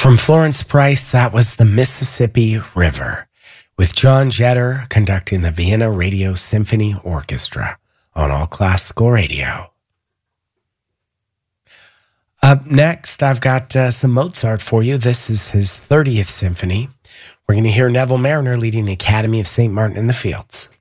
From Florence Price, that was the Mississippi River, with John Jetter conducting the Vienna Radio Symphony Orchestra on All Classical Radio. Up next, I've got some Mozart for you. This is his 30th symphony. We're going to hear Neville Marriner leading the Academy of St. Martin in the Fields.